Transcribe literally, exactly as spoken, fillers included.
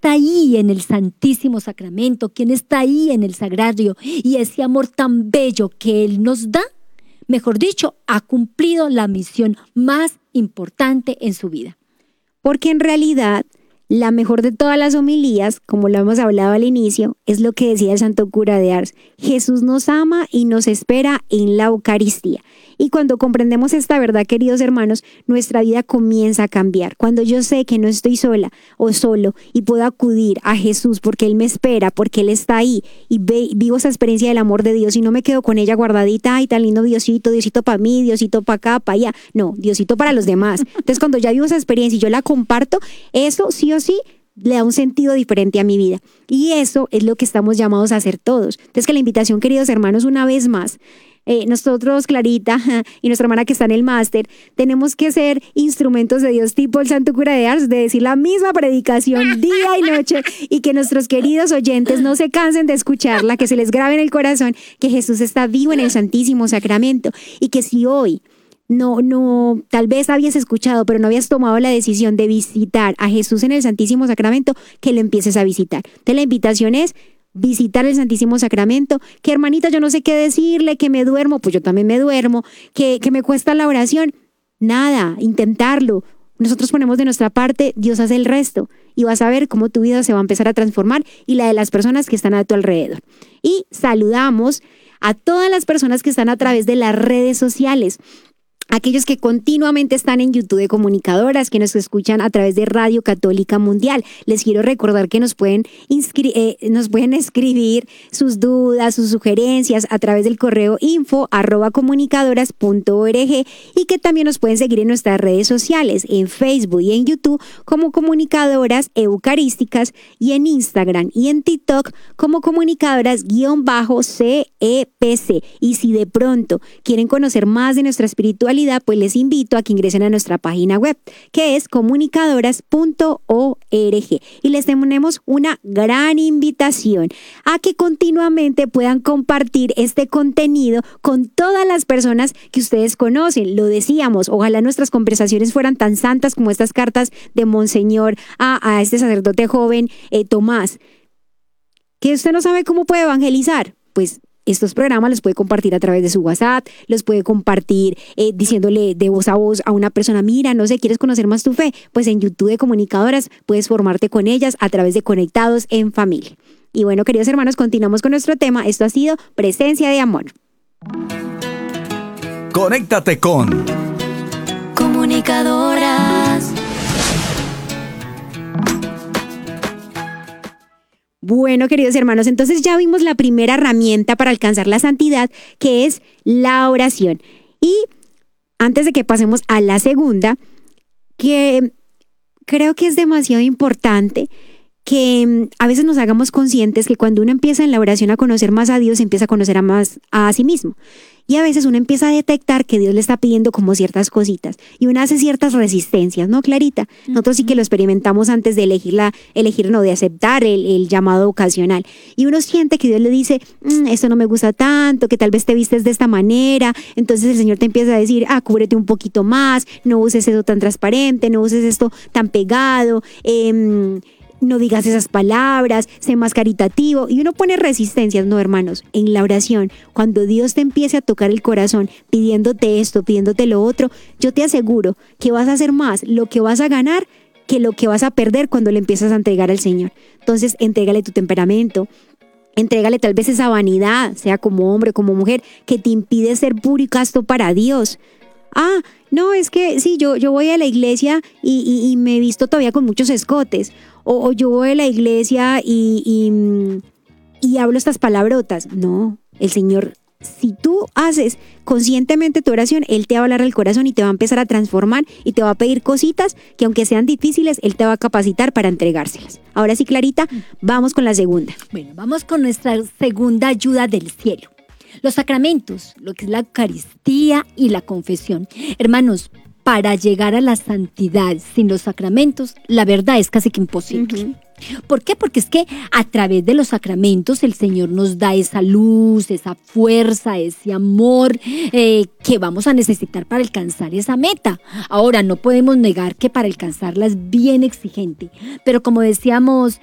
está ahí en el Santísimo Sacramento, quién está ahí en el Sagrario, y ese amor tan bello que Él nos da, mejor dicho, ha cumplido la misión más importante en su vida. Porque en realidad, la mejor de todas las homilías, como lo hemos hablado al inicio, es lo que decía el Santo Cura de Ars. Jesús nos ama y nos espera en la Eucaristía. Y cuando comprendemos esta verdad, queridos hermanos, nuestra vida comienza a cambiar. Cuando yo sé que no estoy sola o solo y puedo acudir a Jesús porque Él me espera, porque Él está ahí y ve, vivo esa experiencia del amor de Dios y no me quedo con ella guardadita, ay, tan lindo Diosito, Diosito para mí, Diosito para acá, para allá. No, Diosito para los demás. Entonces, cuando ya vivo esa experiencia y yo la comparto, eso sí o sí le da un sentido diferente a mi vida. Y eso es lo que estamos llamados a hacer todos. Entonces, que la invitación, queridos hermanos, una vez más, Eh, nosotros, Clarita y nuestra hermana que está en el máster, tenemos que ser instrumentos de Dios tipo el Santo Cura de Ars, de decir la misma predicación día y noche, y que nuestros queridos oyentes no se cansen de escucharla, que se les grabe en el corazón que Jesús está vivo en el Santísimo Sacramento, y que si hoy no, no, tal vez habías escuchado, pero no habías tomado la decisión de visitar a Jesús en el Santísimo Sacramento, que lo empieces a visitar. Entonces la invitación es visitar el Santísimo Sacramento, que hermanita, yo no sé qué decirle, que me duermo, pues yo también me duermo, que, que me cuesta la oración, nada, intentarlo. Nosotros ponemos de nuestra parte, Dios hace el resto, y vas a ver cómo tu vida se va a empezar a transformar y la de las personas que están a tu alrededor. Y saludamos a todas las personas que están a través de las redes sociales. Aquellos que continuamente están en YouTube de Comunicadoras, que nos escuchan a través de Radio Católica Mundial. Les quiero recordar que nos pueden, inscri- eh, nos pueden escribir sus dudas, sus sugerencias a través del correo info arroba comunicadoras punto org, y que también nos pueden seguir en nuestras redes sociales, en Facebook y en YouTube como Comunicadoras Eucarísticas, y en Instagram y en TikTok como Comunicadoras-C E P C. Y si de pronto quieren conocer más de nuestra espiritualidad, pues les invito a que ingresen a nuestra página web, que es comunicadoras punto org, y les tenemos una gran invitación a que continuamente puedan compartir este contenido con todas las personas que ustedes conocen. Lo decíamos, ojalá nuestras conversaciones fueran tan santas como estas cartas de Monseñor a, a este sacerdote joven, eh, Tomás, que usted no sabe cómo puede evangelizar. Pues estos programas los puede compartir a través de su WhatsApp, los puede compartir eh, diciéndole de voz a voz a una persona, mira, no sé, ¿quieres conocer más tu fe? Pues en YouTube de Comunicadoras puedes formarte con ellas a través de Conectados en Familia. Y bueno, queridos hermanos, continuamos con nuestro tema. Esto ha sido Presencia de Amor. Conéctate con Comunicadoras. Bueno, queridos hermanos, entonces ya vimos la primera herramienta para alcanzar la santidad, que es la oración. Y antes de que pasemos a la segunda, que creo que es demasiado importante que a veces nos hagamos conscientes que cuando uno empieza en la oración a conocer más a Dios, empieza a conocer a más a sí mismo. Y a veces uno empieza a detectar que Dios le está pidiendo como ciertas cositas y uno hace ciertas resistencias, ¿no, Clarita? Nosotros sí que lo experimentamos antes de elegir, la, elegir no, de aceptar el, el llamado ocasional. Y uno siente que Dios le dice, mmm, esto no me gusta tanto, que tal vez te vistes de esta manera. Entonces el Señor te empieza a decir, ah, cúbrete un poquito más, no uses eso tan transparente, no uses esto tan pegado, eh, no digas esas palabras, sé más caritativo. Y uno pone resistencias, no, hermanos, en la oración. Cuando Dios te empiece a tocar el corazón pidiéndote esto, pidiéndote lo otro, yo te aseguro que vas a hacer más lo que vas a ganar que lo que vas a perder cuando le empiezas a entregar al Señor. Entonces, entrégale tu temperamento, entrégale tal vez esa vanidad, sea como hombre, como mujer, que te impide ser puro y casto para Dios. Ah, no, es que sí, yo, yo voy a la iglesia y, y, y me he visto todavía con muchos escotes. O, o yo voy a la iglesia y, y, y hablo estas palabrotas. No, el Señor, si tú haces conscientemente tu oración, Él te va a hablar al corazón y te va a empezar a transformar y te va a pedir cositas que aunque sean difíciles, Él te va a capacitar para entregárselas. Ahora sí, Clarita, vamos con la segunda. Bueno, vamos con nuestra segunda ayuda del cielo. Los sacramentos, lo que es la Eucaristía y la confesión. Hermanos, para llegar a la santidad sin los sacramentos, la verdad es casi que imposible. Uh-huh. ¿Por qué? Porque es que a través de los sacramentos el Señor nos da esa luz, esa fuerza, ese amor eh, que vamos a necesitar para alcanzar esa meta. Ahora, no podemos negar que para alcanzarla es bien exigente, pero como decíamos